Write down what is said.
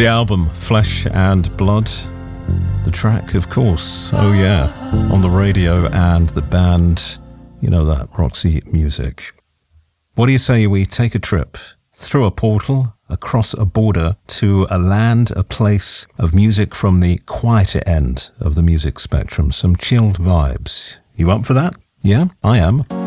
The album, Flesh and Blood. The track, of course, oh yeah, on the radio, and the band, you know that, Roxy Music. What do you say we take a trip through a portal, across a border, to a land, a place of music from the quieter end of the music spectrum, some chilled vibes. You up for that? Yeah, I am.